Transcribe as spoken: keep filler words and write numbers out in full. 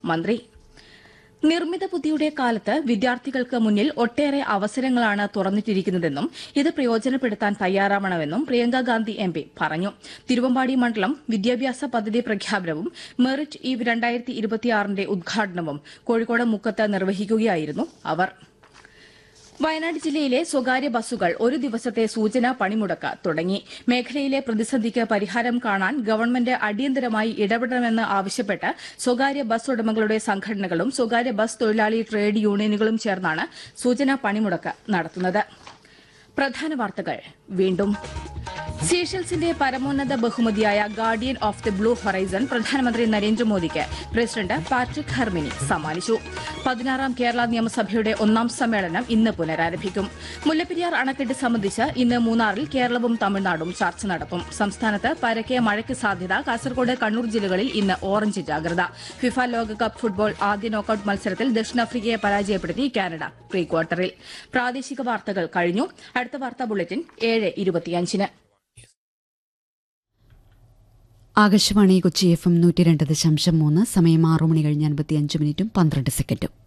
മന്ത്രി. നിർമ്മിത ബുദ്ധിയുടെ കാലത്ത് വിദ്യാർത്ഥികൾക്ക് മുന്നിൽ ഒട്ടേറെ അവസരങ്ങളാണ് തുറന്നിട്ടിരിക്കുന്നതെന്നും ഇത് പ്രയോജനപ്പെടുത്താൻ തയ്യാറാവണമെന്നും പ്രിയങ്ക ഗാന്ധി എം പി പറഞ്ഞു. തിരുവമ്പാടി മണ്ഡലം വിദ്യാഭ്യാസ പദ്ധതി പ്രഖ്യാപനവും മെറിറ്റ് ഈവ് രണ്ടായിരത്തി ഇരുപത്തിയാറിന്റെ ഉദ്ഘാടനവും കോഴിക്കോട് മുക്കത്ത് നിർവഹിക്കുകയായിരുന്നു അവർ. വയനാട് ജില്ലയിലെ സ്വകാര്യ ബസ്സുകൾ ഒരു ദിവസത്തെ സൂചനാ പണിമുടക്ക് തുടങ്ങി. മേഖലയിലെ പ്രതിസന്ധിക്ക് പരിഹാരം കാണാൻ ഗവൺമെന്റ് അടിയന്തരമായി ഇടപെടണമെന്ന് ആവശ്യപ്പെട്ട് സ്വകാര്യ ബസ് ഉടമകളുടെ സംഘടനകളും സ്വകാര്യ ബസ് തൊഴിലാളി ട്രേഡ് യൂണിയനുകളും ചേർന്നാണ് സൂചനാ പണിമുടക്ക് നടത്തുന്നത്. പ്രധാന വാർത്തകൾ വീണ്ടും. സീഷെൽസിന്റെ പരമോന്നത ബഹുമതിയായ guardian of the blue horizon പ്രധാനമന്ത്രി നരേന്ദ്രമോദിക്ക് പ്രസിഡന്റ് പാട്രിക് ഹെർമിനി സമ്മാനിച്ചു. പതിനാറാം കേരള നിയമസഭയുടെ ഒന്നാം സമ്മേളനം ഇന്ന് പുനരാരംഭിക്കും. മുല്ലപ്പെരിയാർ അണക്കെട്ട് സംബന്ധിച്ച് ഇന്ന് മൂന്നാറിൽ കേരളവും തമിഴ്നാടും ചർച്ച നടത്തും. സംസ്ഥാനത്ത് പരക്കെ മഴയ്ക്ക് സാധ്യത. കാസർകോട്, കണ്ണൂർ ജില്ലകളിൽ ഇന്ന് ഓറഞ്ച് ജാഗ്രത. ഫിഫ ലോകകപ്പ് ഫുട്ബോൾ ആദ്യ നോക്കൌട്ട് മത്സരത്തിൽ ദക്ഷിണാഫ്രിക്കയെ പരാജയപ്പെടുത്തി കാനഡ പ്രീ ക്വാർട്ടറിൽ. പ്രാദേശിക വാർത്തകൾ കഴിഞ്ഞു. അടുത്ത വാർത്താ ബുള്ളറ്റിൻ ഏഴ് ഇരുപത്തിയഞ്ചിന്. ആകാശവാണി കൊച്ചി എഫ് എം നൂറ്റി രണ്ട് ദശാംശം മൂന്ന്. സമയം ആറു മണി കഴിഞ്ഞ് അൻപത്തിയഞ്ച് മിനിറ്റും പന്ത്രണ്ട് സെക്കൻഡും.